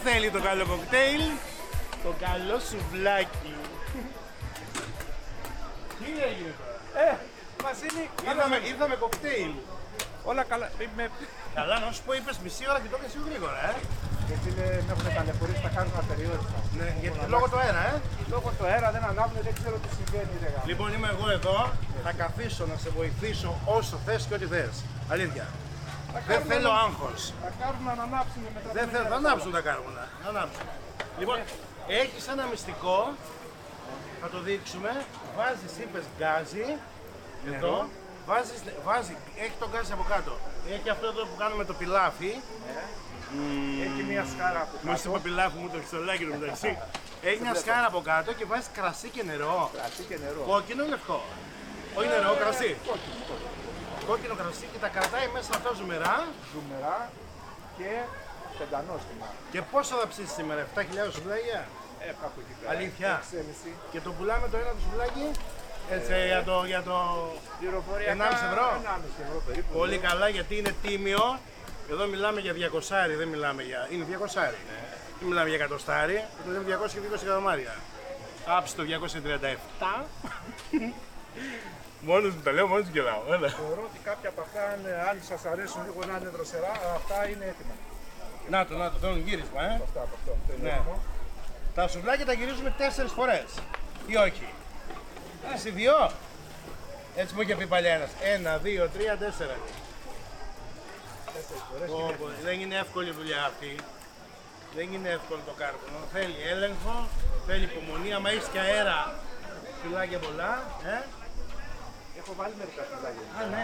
θέλει το καλό κοκτέιλ? Το καλό σουβλάκι. Τι έγινε τώρα? Βασίλη, Ήρθαμε κοκτέιλ. όλα καλά. Καλά, να σου πω, είπες μισή ώρα και το έκανες γρήγορα, Γιατί με έχουν ταλαιπωρήσει, τα κάνουν απεριόριστα. Ναι, γιατί λόγω του αέρα, Λόγω του αέρα δεν ανάβουν, δεν ξέρω τι συμβαίνει. Λοιπόν, είμαι εγώ εδώ, θα καθίσω να σε βοηθήσω όσο θες και ό,τι θες. Αλήθεια. Δεν θέλω άγχος. Θα κάνουν να ανάψουν μετά. Δεν θέλω, θα ανάψουν τα κάρβουνα. Θα ανάψουν. Λοιπόν, έχεις ένα μυστικό, θα το δείξουμε. Βάζεις, είπες, γκάζι, εδώ. Βάζει, έχει το γκάζι από κάτω. Έχει αυτό εδώ που κάνουμε το πιλάφι. Έχει μια σκάρα από Μου είπε πιλάφι μου το πιστολάκι του μεταξύ. Έχει μια σκάρα από κάτω και βάζει κρασί και νερό. Κρασί και νερό. Κόκκινο ή λευκό? Όχι νερό, κρασί. Κόκκινο κρασί και τα κρατάει μέσα αυτά ζουμερά. Ζουμερά και πεντανόστιμα. Και πόσο θα ψήσεις σήμερα, 7.000 σουβλάκια? Κάπου εκεί πέρα. Αλήθεια. 6,5. Και το πουλάμε το ένα το σουβλάκι έτσι για το Πληροφορία 1,5 ευρώ. 1,5 ευρώ περίπου. Πολύ καλά, γιατί είναι τίμιο. Εδώ μιλάμε για 200, δεν μιλάμε για... Είναι 200. Δεν μιλάμε για εκατοστάρι, το λέμε 220 εκατομμάρια. Άψε το 237. Μόνος μου τα λέω, μόνος μου γελάω. Θεωρώ ότι κάποια από αυτά, αν σας αρέσουν λίγο να είναι δροσερά, αυτά είναι έτοιμα. Να το, θέλουν γύρισμα, Αυτά από αυτό είναι Ναι. έτοιμο. Τα σουβλάκια τα γυρίζουμε 4 φορές. Ή όχι? Εσύ 2. Έτσι μου είχε πει παλιά ένας. 1, 2, 3, 4. 4 φορές. Δεν είναι εύκολη δουλειά αυτή. Δεν είναι εύκολο το κάρβουνο. Θέλει έλεγχο, θέλει υπομονή. Άμα έχεις και αέρα, φυλάκια πολλά. Έχω βάλει μερικά φυλάκια. Α, ναι.